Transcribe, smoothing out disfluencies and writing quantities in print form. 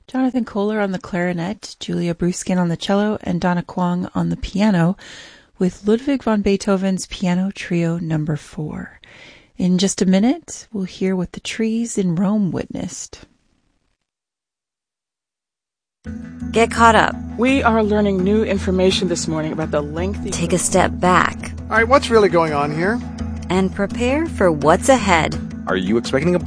Jonathan Kohler on the clarinet, Julia Bruskin on the cello, and Donna Kwong on the piano, with Ludwig van Beethoven's Piano Trio No. 4. In just a minute, we'll hear what the trees in Rome witnessed. Get caught up. We are learning new information this morning about the lengthy... Take a step back. All right, what's really going on here? And prepare for what's ahead. Are you expecting a